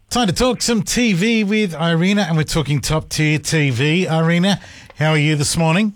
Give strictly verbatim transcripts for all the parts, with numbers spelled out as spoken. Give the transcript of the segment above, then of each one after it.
Time to talk some T V with Irina, and we're talking top-tier T V. Irina, how are you this morning?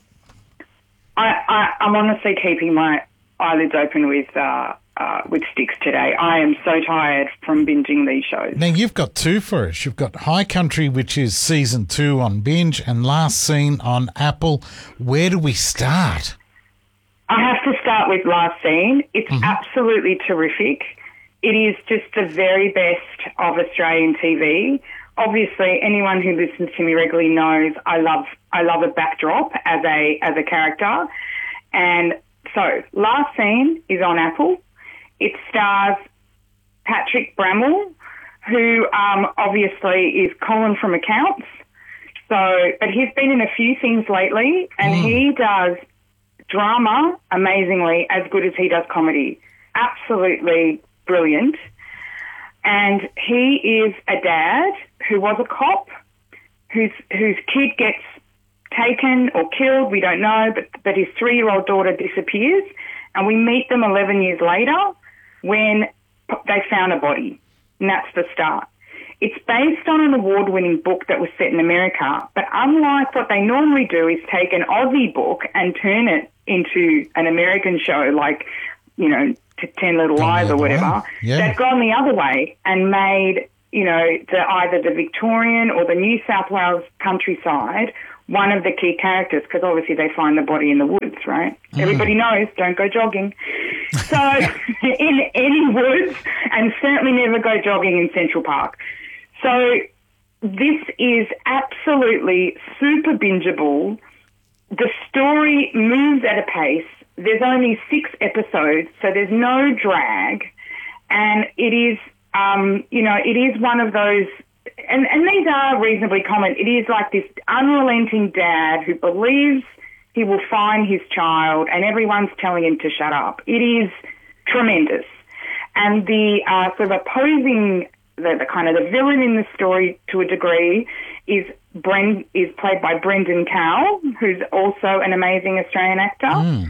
I, I, I'm honestly keeping my eyelids open with uh, uh, with sticks today. I am so tired from binging these shows. Now, you've got two for us. You've got High Country, which is season two on Binge, and Last Seen on Apple. Where do we start? I have to start with Last Seen. It's Mm-hmm. absolutely terrific. It is just the very best of Australian T V. Obviously, anyone who listens to me regularly knows I love I love a backdrop as a as a character. And so, Last Seen is on Apple. It stars Patrick Bramwell, who um, obviously is Colin from Accounts. So, but he's been in a few things lately, and Mm. he does drama amazingly as good as he does comedy. Absolutely brilliant. And he is a dad who was a cop, whose whose kid gets taken or killed, we don't know, but, but his three-year-old daughter disappears, and we meet them eleven years later when they found a body, and that's the start. It's based on an award-winning book that was set in America, but unlike what they normally do is take an Aussie book and turn it into an American show like, you know, to Ten Little Lies or whatever. Yeah. They've gone the other way and made, you know, the, either the Victorian or the New South Wales countryside one of the key characters, because obviously they find the body in the woods, right? Mm. Everybody knows, don't go jogging. So in any woods, and certainly never go jogging in Central Park. So this is absolutely super bingeable. The story moves at a pace. There's only six episodes, so there's no drag. And it is, um, you know, it is one of those, and, and these are reasonably common. It is like this unrelenting dad who believes he will find his child and everyone's telling him to shut up. It is tremendous. And the uh, sort of opposing, the, the kind of the villain in the story to a degree is Bren, is played by Brendan Cowell, who's also an amazing Australian actor. Mm.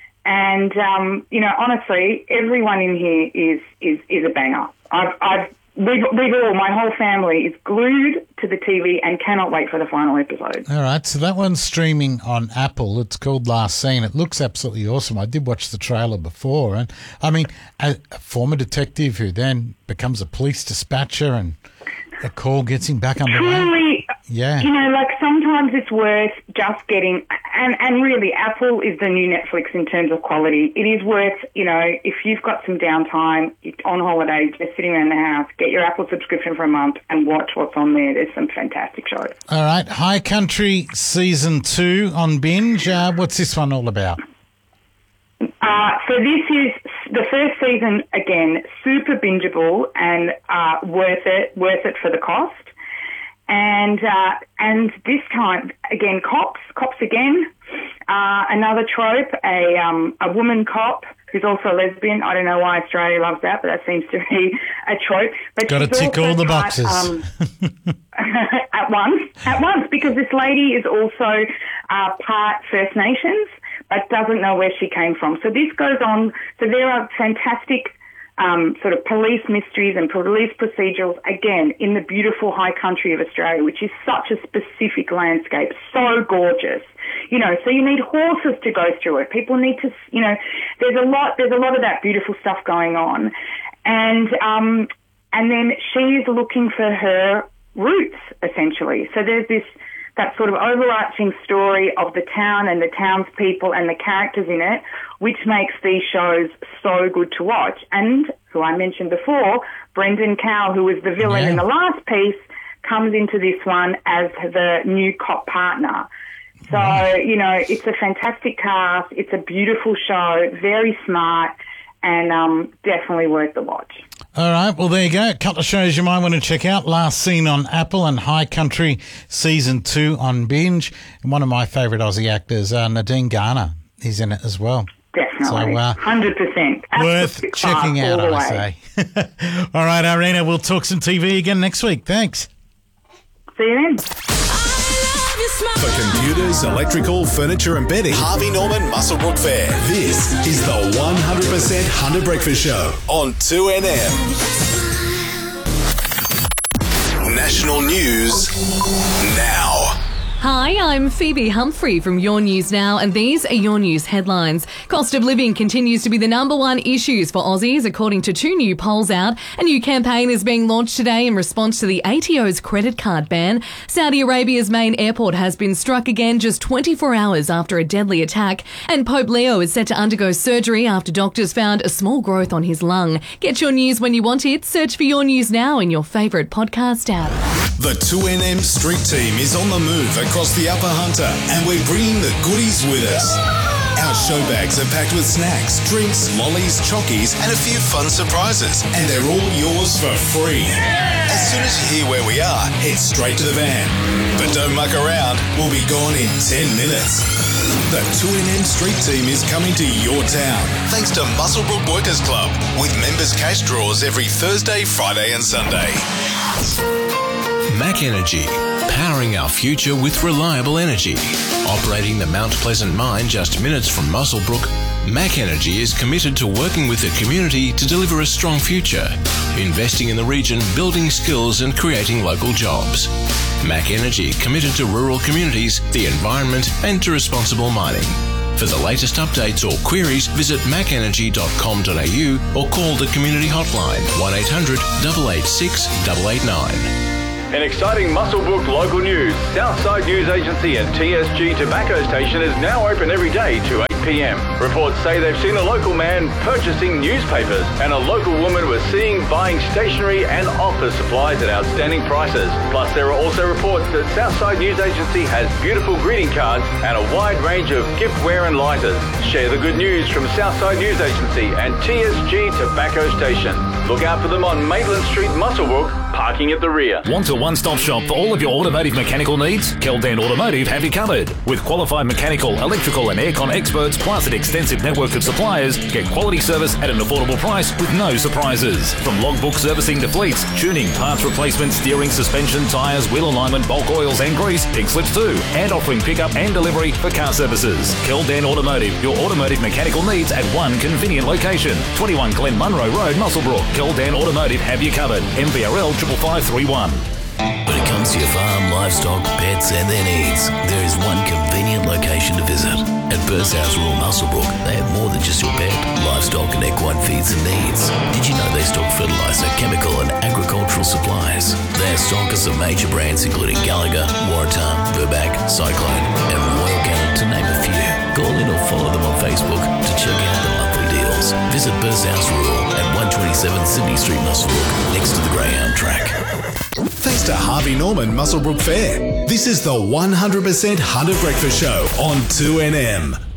And, um, you know, honestly, everyone in here is, is, is a banger. I've, I've, we've, we've all, my whole family is glued to the T V and cannot wait for the final episode. All right, so that one's streaming on Apple. It's called Last Seen. It looks absolutely awesome. I did watch the trailer before. And, I mean, a, a former detective who then becomes a police dispatcher and a call gets him back on the way. Truly, Yeah. you know, like sometimes it's worth just getting, and, and really Apple is the new Netflix in terms of quality. It is worth, you know, if you've got some downtime, you're on holiday, just sitting around the house, get your Apple subscription for a month and watch what's on there. There's some fantastic shows. All right, High Country Season two on Binge. Uh, what's this one all about? Uh, so this is the first season, again, super bingeable and uh, worth it, worth it for the cost. And uh, and this time, again, cops, cops again. Uh, another trope, a um, a woman cop who's also a lesbian. I don't know why Australia loves that, but that seems to be a trope. But Got to she's tick also all the part, boxes. Um, at once, at once, because this lady is also uh, part First Nations, but doesn't know where she came from. So this goes on. So there are fantastic um, sort of police mysteries and police procedurals, again, in the beautiful high country of Australia, which is such a specific landscape, so gorgeous. You know, so you need horses to go through it. People need to, you know, there's a lot, there's a lot of that beautiful stuff going on. And, um, and then she is looking for her roots, essentially. So there's this, that sort of overarching story of the town and the townspeople and the characters in it, which makes these shows so good to watch. And, who I mentioned before, Brendan Cowell, who was the villain Yeah. in the last piece, comes into this one as the new cop partner. So, you know, it's a fantastic cast. It's a beautiful show, very smart, and um, definitely worth the watch. All right, well, there you go. A couple of shows you might want to check out. Last Seen on Apple and High Country Season two on Binge. And one of my favourite Aussie actors, uh, Nadine Garner, is in it as well. Definitely. So, uh, one hundred percent. Worth Absolute checking class out, all the I way. say. All right, Irina, we'll talk some T V again next week. Thanks. See you then. For computers, electrical, furniture and bedding, Harvey Norman Muswellbrook Fair. This is the one hundred percent Hunter Breakfast Show on two N M. National News now. Hi, I'm Phoebe Humphrey from Your News Now, and these are Your News headlines. Cost of living continues to be the number one issues for Aussies, according to two new polls out. A new campaign is being launched today in response to the A T O's credit card ban. Saudi Arabia's main airport has been struck again just twenty-four hours after a deadly attack. And Pope Leo is set to undergo surgery after doctors found a small growth on his lung. Get your news when you want it. Search for Your News Now in your favourite podcast app. The two N M Street Team is on the move across the Upper Hunter, and we're bringing the goodies with us. Our show bags are packed with snacks, drinks, lollies, chockies, and a few fun surprises, and they're all yours for free. As soon as you hear where we are, head straight to the van. But don't muck around, we'll be gone in ten minutes. The two N M Street Team is coming to your town, thanks to Muswellbrook Workers Club, with members' cash draws every Thursday, Friday and Sunday. Mac Energy, powering our future with reliable energy. Operating the Mount Pleasant mine just minutes from Muswellbrook, Mac Energy is committed to working with the community to deliver a strong future, investing in the region, building skills and creating local jobs. Mac Energy committed to rural communities, the environment and to responsible mining. For the latest updates or queries, visit mac energy dot com dot a u or call the community hotline one eight hundred, eight eight six, eight eight nine. In exciting Muswellbrook local news, Southside News Agency and T S G Tobacco Station is now open every day to eight p m. Reports say they've seen a local man purchasing newspapers and a local woman was seen buying stationery and office supplies at outstanding prices. Plus, there are also reports that Southside News Agency has beautiful greeting cards and a wide range of giftware and lighters. Share the good news from Southside News Agency and T S G Tobacco Station. Look out for them on Maitland Street, Muswellbrook, parking at the rear. Want a one-stop shop for all of your automotive mechanical needs? Keldan Automotive have you covered. With qualified mechanical, electrical and aircon experts plus an extensive network of suppliers, get quality service at an affordable price with no surprises. From logbook servicing to fleets, tuning, parts replacement, steering, suspension, tyres, wheel alignment, bulk oils and grease, pig slips too, and offering pickup and delivery for car services. Keldan Automotive, your automotive mechanical needs at one convenient location. twenty-one Glen Munro Road, Muswellbrook. Keldan Automotive have you covered. M V R L five five three one. When it comes to your farm, livestock, pets and their needs, there is one convenient location to visit. At Burst House Rural Muswellbrook, they have more than just your pet, livestock and equine feeds and needs. Did you know they stock fertiliser, chemical and agricultural supplies? They are stockers of major brands including Gallagher, Waratah, Verbac, Cyclone and Royal Canin, to name a few. Call in or follow them on Facebook to check out the monthly deals. Visit Burst House Rural at one twenty-seven Sydney Street, Muswellbrook, next to the Greyhound track. Thanks to Harvey Norman Muswellbrook Fair. This is the one hundred percent Hunter Breakfast Show on two N M.